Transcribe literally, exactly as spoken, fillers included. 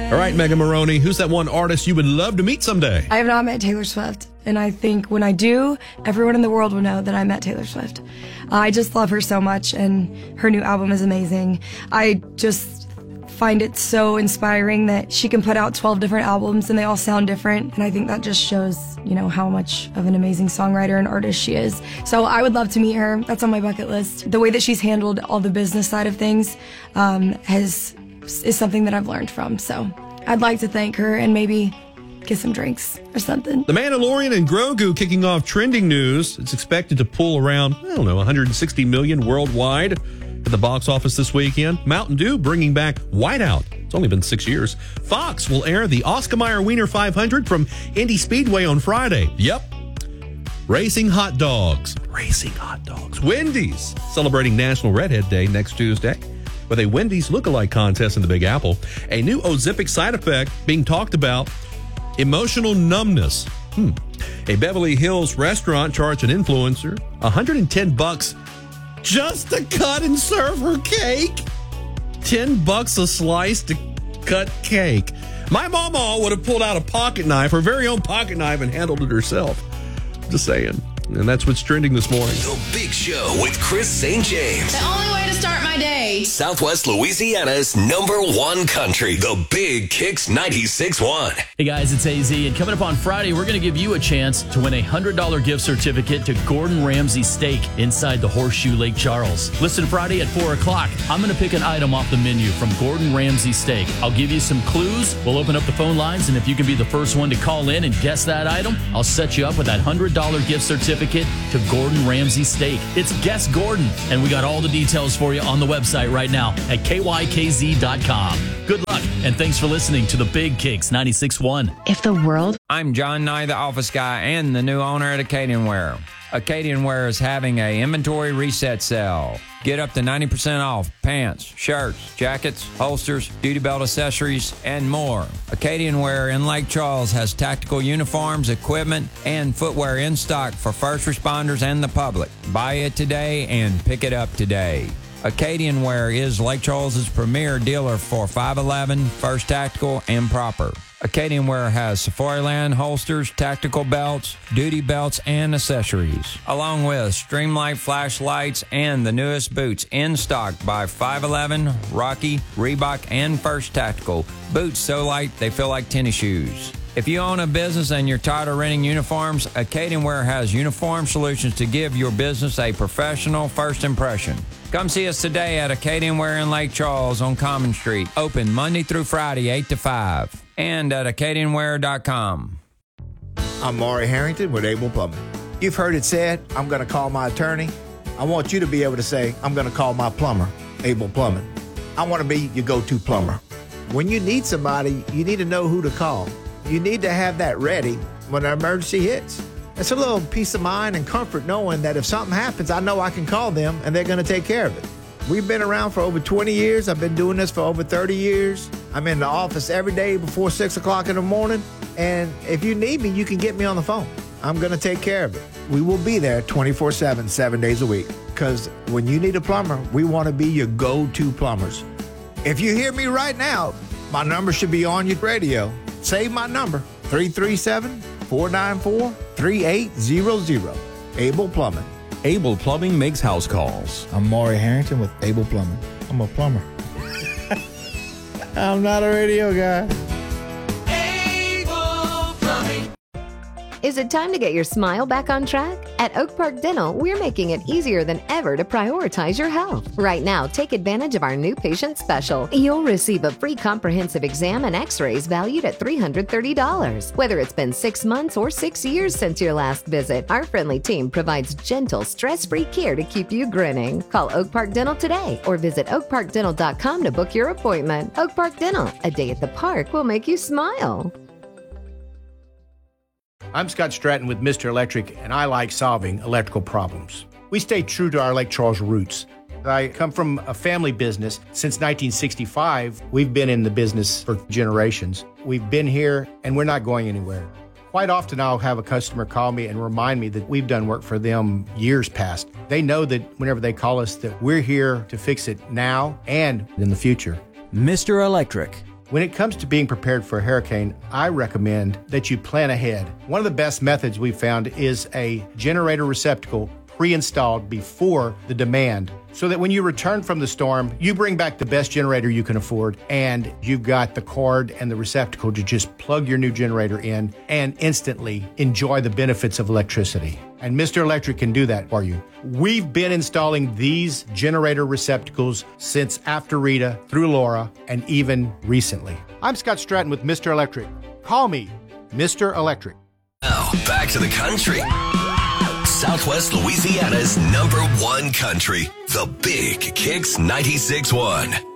All right, Megan Maroney, who's that one artist you would love to meet someday? I have not met Taylor Swift, and I think when I do, everyone in the world will know that I met Taylor Swift. I just love her so much, and her new album is amazing. I just find it so inspiring that she can put out twelve different albums and they all sound different, and I think that just shows, you know, how much of an amazing songwriter and artist she is. So I would love to meet her. That's on my bucket list. The way that she's handled all the business side of things um, has is something that I've learned from. So I'd like to thank her and maybe get some drinks or something. The Mandalorian and Grogu kicking off trending news. It's expected to pull around, I don't know, one hundred sixty million worldwide at the box office this weekend. Mountain Dew bringing back Whiteout. It's only been six years. Fox will air the Oscar Mayer Wiener five hundred from Indy Speedway on Friday. Yep. Racing hot dogs. Racing hot dogs. Wendy's celebrating National Redhead Day next Tuesday with a Wendy's lookalike contest in the Big Apple. A new Ozempic side effect being talked about, emotional numbness. Hmm. A Beverly Hills restaurant charged an influencer one hundred ten bucks just to cut and serve her cake. ten bucks a slice to cut cake. My mama would have pulled out a pocket knife, her very own pocket knife, and handled it herself. Just saying. And that's what's trending this morning. The Big Show with Chris Saint James. The only way to start my day. Southwest Louisiana's number one country. The Big Kicks ninety-six point one. Hey guys, it's A Z, and coming up on Friday, we're going to give you a chance to win a one hundred dollars gift certificate to Gordon Ramsay Steak inside the Horseshoe Lake Charles. Listen Friday at four o'clock. I'm going to pick an item off the menu from Gordon Ramsay Steak. I'll give you some clues. We'll open up the phone lines, and if you can be the first one to call in and guess that item, I'll set you up with that one hundred dollars gift certificate to Gordon Ramsay Steak. It's Guess Gordon, and we got all the details for you on the website right now at K Y K Z dot com. Good luck, and thanks for listening to the Big Kicks ninety-six point one. If the world... I'm John Nye, the office guy, and the new owner at Acadian Wear. Acadian Wear is having a inventory reset sale. Get up to ninety percent off pants, shirts, jackets, holsters, duty belt accessories, and more. Acadian Wear in Lake Charles has tactical uniforms, equipment, and footwear in stock for first responders and the public. Buy it today and pick it up today. Acadian Wear is Lake Charles' premier dealer for five eleven, First Tactical, and Proper. Acadian Wear has Safariland holsters, tactical belts, duty belts, and accessories, along with Streamlight flashlights and the newest boots in stock by five eleven, Rocky, Reebok, and First Tactical. Boots so light they feel like tennis shoes. If you own a business and you're tired of renting uniforms, Acadian Wear has uniform solutions to give your business a professional first impression. Come see us today at Acadian Wear in Lake Charles on Common Street. Open Monday through Friday, eight to five. And at Acadian Wear dot com. I'm Maury Harrington with Able Plumbing. You've heard it said, I'm going to call my attorney. I want you to be able to say, I'm going to call my plumber, Able Plumbing. I want to be your go-to plumber. When you need somebody, you need to know who to call. You need to have that ready when an emergency hits. It's a little peace of mind and comfort knowing that if something happens, I know I can call them and they're going to take care of it. We've been around for over twenty years. I've been doing this for over thirty years. I'm in the office every day before six o'clock in the morning. And if you need me, you can get me on the phone. I'm going to take care of it. We will be there twenty-four seven, seven days a week. Because when you need a plumber, we want to be your go-to plumbers. If you hear me right now, my number should be on your radio. Save my number, three three seven, four nine four, three eight zero zero. Able Plumbing. Able Plumbing makes house calls. I'm Maury Harrington with Able Plumbing. I'm a plumber. I'm not a radio guy. Able Plumbing. Is it time to get your smile back on track? At Oak Park Dental, we're making it easier than ever to prioritize your health. Right now, take advantage of our new patient special. You'll receive a free comprehensive exam and x-rays valued at three hundred thirty dollars. Whether it's been six months or six years since your last visit, our friendly team provides gentle, stress-free care to keep you grinning. Call Oak Park Dental today or visit oak park dental dot com to book your appointment. Oak Park Dental, a day at the park will make you smile. I'm Scott Stratton with Mister Electric, and I like solving electrical problems. We stay true to our Lake Charles roots. I come from a family business. Since nineteen sixty-five, we've been in the business for generations. We've been here, and we're not going anywhere. Quite often, I'll have a customer call me and remind me that we've done work for them years past. They know that whenever they call us, that we're here to fix it now and in the future. Mister Electric. When it comes to being prepared for a hurricane, I recommend that you plan ahead. One of the best methods we've found is a generator receptacle pre-installed before the demand, so that when you return from the storm, you bring back the best generator you can afford, and you've got the cord and the receptacle to just plug your new generator in and instantly enjoy the benefits of electricity. And Mister Electric can do that for you. We've been installing these generator receptacles since after Rita, through Laura, and even recently. I'm Scott Stratton with Mister Electric. Call me Mister Electric. Now, back to the country. Southwest Louisiana's number one country, the Big Kicks ninety-six point one.